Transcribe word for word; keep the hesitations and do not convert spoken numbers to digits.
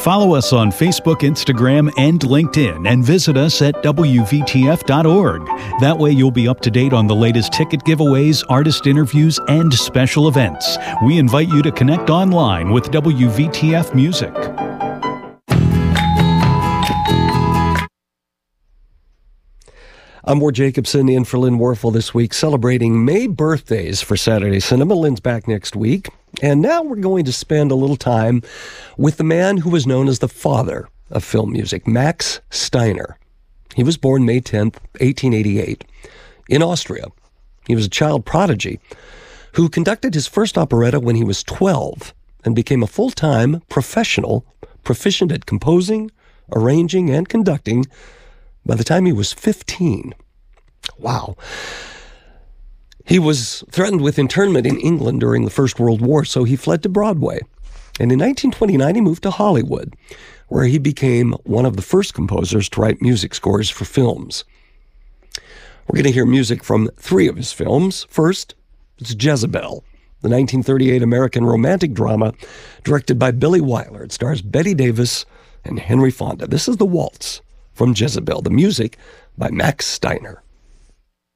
Follow us on Facebook, Instagram, and LinkedIn, and visit us at W V T F dot org. That way you'll be up to date on the latest ticket giveaways, artist interviews, and special events. We invite you to connect online with W V T F Music. I'm Ward Jacobson in for Lynn Warfel this week, celebrating May birthdays for Saturday Cinema. Lynn's back next week. And now we're going to spend a little time with the man who was known as the father of film music, Max Steiner. He was born May tenth, eighteen eighty-eight, in Austria. He was a child prodigy who conducted his first operetta when he was twelve and became a full-time professional, proficient at composing, arranging, and conducting by the time he was fifteen. Wow. He was threatened with internment in England during the First World War, so he fled to Broadway. And in nineteen twenty-nine, he moved to Hollywood, where he became one of the first composers to write music scores for films. We're going to hear music from three of his films. First, it's Jezebel, the nineteen thirty-eight American romantic drama directed by Billy Wilder. It stars Bette Davis and Henry Fonda. This is the waltz from Jezebel, the music by Max Steiner.